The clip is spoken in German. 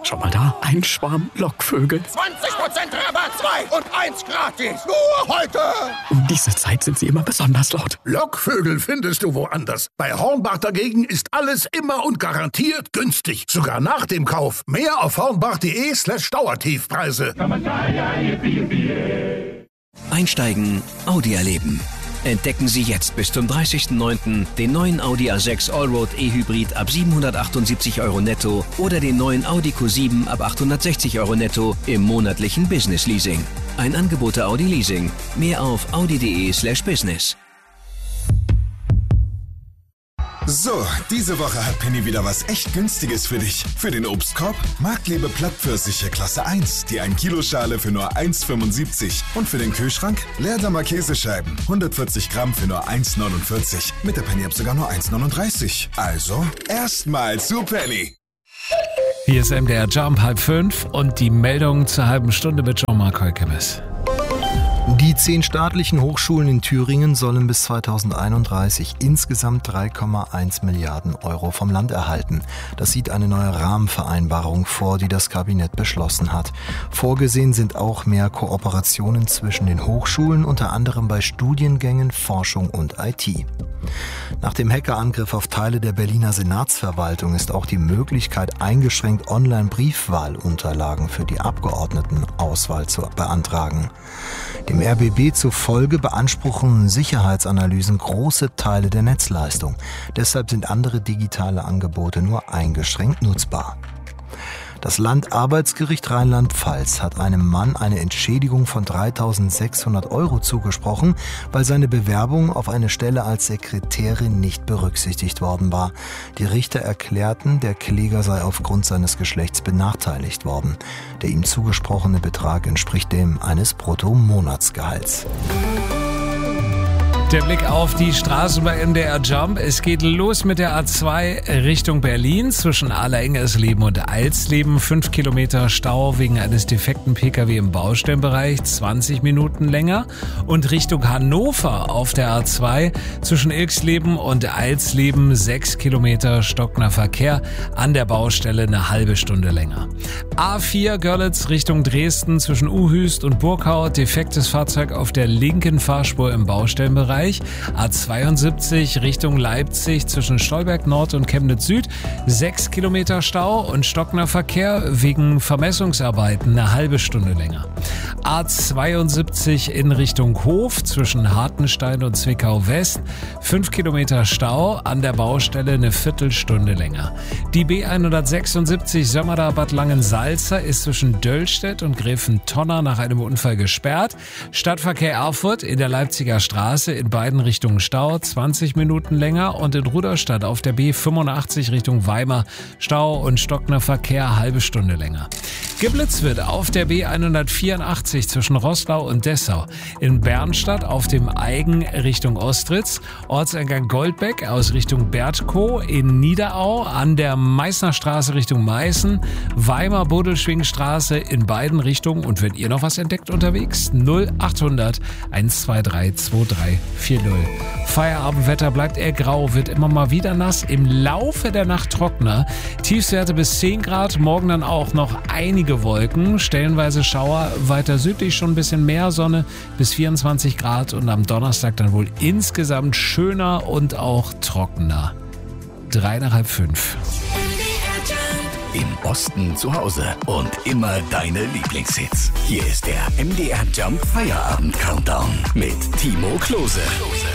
Schau mal da, ein Schwarm Lockvögel. 20% Rabatt, 2 und 1 gratis. Nur heute. Um diese Zeit sind sie immer besonders laut. Lockvögel findest du woanders. Bei Hornbach dagegen ist alles immer und garantiert günstig. Sogar nach dem Kauf. Mehr auf hornbach.de/Dauertiefpreise. Einsteigen, Audi erleben. Entdecken Sie jetzt bis zum 30.09. den neuen Audi A6 Allroad E-Hybrid ab 778 € netto oder den neuen Audi Q7 ab 860 € netto im monatlichen Business Leasing. Ein Angebot der Audi Leasing. Mehr auf audi.de/business. So, diese Woche hat Penny wieder was echt Günstiges für dich. Für den Obstkorb Marktlebe Plattpfirsiche Klasse 1, die 1-Kilo-Schale für nur 1,75. Und für den Kühlschrank Leerdammer Käsescheiben, 140 Gramm für nur 1,49. Mit der Penny-App sogar nur 1,39. Also, erstmal zu Penny. Hier ist MDR Jump 4:30 und die Meldung zur halben Stunde mit Jean-Marc Heukemes. Die 10 staatlichen Hochschulen in Thüringen sollen bis 2031 insgesamt 3,1 Milliarden € vom Land erhalten. Das sieht eine neue Rahmenvereinbarung vor, die das Kabinett beschlossen hat. Vorgesehen sind auch mehr Kooperationen zwischen den Hochschulen, unter anderem bei Studiengängen, Forschung und IT. Nach dem Hackerangriff auf Teile der Berliner Senatsverwaltung ist auch die Möglichkeit eingeschränkt, Online-Briefwahlunterlagen für die Abgeordnetenauswahl zu beantragen. Dem RBB zufolge beanspruchen Sicherheitsanalysen große Teile der Netzleistung. Deshalb sind andere digitale Angebote nur eingeschränkt nutzbar. Das Landarbeitsgericht Rheinland-Pfalz hat einem Mann eine Entschädigung von 3.600 € zugesprochen, weil seine Bewerbung auf eine Stelle als Sekretärin nicht berücksichtigt worden war. Die Richter erklärten, der Kläger sei aufgrund seines Geschlechts benachteiligt worden. Der ihm zugesprochene Betrag entspricht dem eines Bruttomonatsgehalts. Der Blick auf die Straßen bei MDR Jump. Es geht los mit der A2 Richtung Berlin zwischen Allerengersleben und Alsleben. 5 Kilometer Stau wegen eines defekten Pkw im Baustellenbereich, 20 Minuten länger. Und Richtung Hannover auf der A2 zwischen Ilksleben und Alsleben 6 Kilometer stockender Verkehr, an der Baustelle eine halbe Stunde länger. A4 Görlitz Richtung Dresden zwischen Uhüst und Burgau, defektes Fahrzeug auf der linken Fahrspur im Baustellenbereich. A72 Richtung Leipzig zwischen Stolberg Nord und Chemnitz Süd, 6 Kilometer Stau und stockender Verkehr wegen Vermessungsarbeiten eine halbe Stunde länger. A72 in Richtung Hof zwischen Hartenstein und Zwickau West, 5 Kilometer Stau, an der Baustelle eine Viertelstunde länger. Die B176 Sömmerda-Bad Langensalza ist zwischen Döllstedt und Gräfentonner nach einem Unfall gesperrt. Stadtverkehr Erfurt in der Leipziger Straße in beiden Richtungen Stau, 20 Minuten länger, und in Rudolstadt auf der B85 Richtung Weimar Stau und stockender Verkehr halbe Stunde länger. Geblitzt wird auf der B184 zwischen Roßlau und Dessau. In Bernstadt auf dem Eigen Richtung Ostritz, Ortseingang Goldbeck aus Richtung Bertkow, in Niederau an der Meißner Straße Richtung Meißen, Weimar-Bodelschwingstraße in beiden Richtungen. Und wenn ihr noch was entdeckt unterwegs, 0800 123 2340. Feierabendwetter bleibt eher grau, wird immer mal wieder nass, im Laufe der Nacht trockener. Tiefstwerte bis 10 Grad, morgen dann auch noch einige Wolken, stellenweise Schauer, weiter südlich schon ein bisschen mehr Sonne bis 24 Grad und am Donnerstag dann wohl insgesamt schöner und auch trockener. 3 nach halb 5. Im Osten zu Hause und immer deine Lieblingshits. Hier ist der MDR Jump Feierabend Countdown mit Timo Klose.